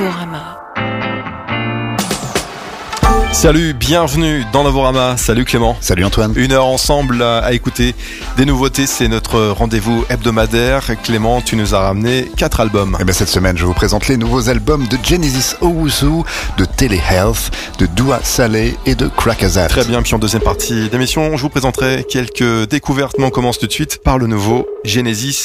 Novorama. Salut, bienvenue dans Novorama. Salut Clément. Salut Antoine. Une heure ensemble à écouter des nouveautés, c'est notre rendez-vous hebdomadaire. Clément, tu nous as ramené 4 albums. Et bien cette semaine, je vous présente les nouveaux albums de Genesis Owusu, de Telehealth, de Dua Saleh et de Crackazat. Très bien, puis en deuxième partie d'émission, je vous présenterai quelques découvertes. Mais on commence tout de suite par le nouveau Genesis